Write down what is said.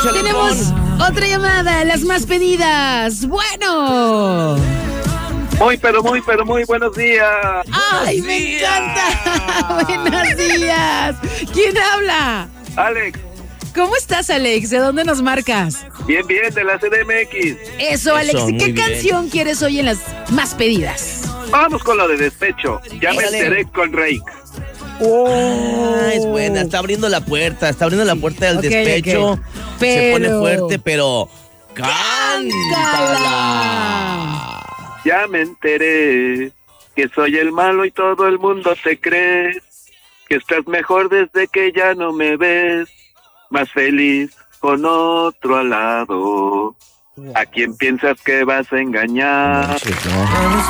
Échale, Tenemos otra llamada, las más pedidas. Bueno. Muy buenos días. ¡Ay, me encanta! Buenos días. ¿Quién habla? Alex, ¿Cómo estás, Alex? ¿De dónde nos marcas? bien, de la CDMX. Eso, Alex. Eso, ¿Y qué muy bien. canción quieres hoy en las más pedidas? Vamos con lo de despecho. Ya me Dale. enteré con Rake. Es buena, está abriendo la puerta del Ok, despecho. ok. Se pone Pero- fuerte, pero cántala. Ya me enteré que soy el malo y todo el mundo te cree. Que estás mejor desde que ya no me ves. Más feliz con otro al lado. ¿A quién piensas que vas a engañar? Manches, no.